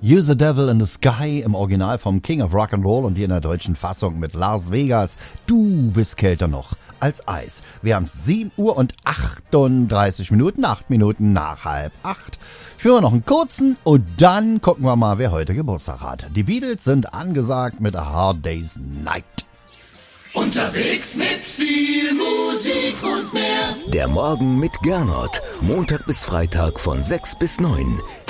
You the Devil in the Sky im Original vom King of Rock'n'Roll und hier in der deutschen Fassung mit Las Vegas. Du bist kälter noch als Eis. Wir haben 7 Uhr und 38 Minuten, 8 Minuten nach 7:30. Spielen wir noch einen kurzen und dann gucken wir mal, wer heute Geburtstag hat. Die Beatles sind angesagt mit A Hard Day's Night. Unterwegs mit viel Musik und mehr. Der Morgen mit Gernot. Montag bis Freitag von 6 bis 9.